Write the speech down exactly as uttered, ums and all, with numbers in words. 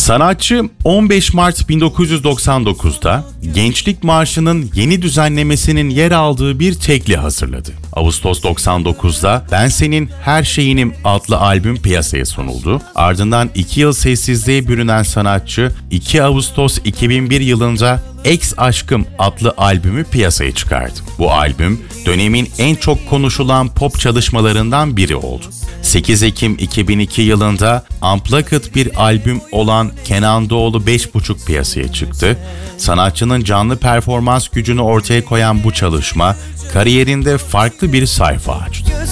Sanatçı on beş Mart bin dokuz yüz doksan dokuzda Gençlik Marşı'nın yeni düzenlemesinin yer aldığı bir tekli hazırladı. Ağustos doksan dokuzda Ben Senin Her Şeyinim adlı albüm piyasaya sunuldu. Ardından iki yıl sessizliğe bürünen sanatçı iki Ağustos iki bin bir yılında Ex Aşkım adlı albümü piyasaya çıkardı. Bu albüm dönemin en çok konuşulan pop çalışmalarından biri oldu. sekiz Ekim iki bin iki yılında Unplugged bir albüm olan Kenan Doğulu beş buçuk piyasaya çıktı. Sanatçının canlı performans gücünü ortaya koyan bu çalışma kariyerinde farklı bir sayfa açtı.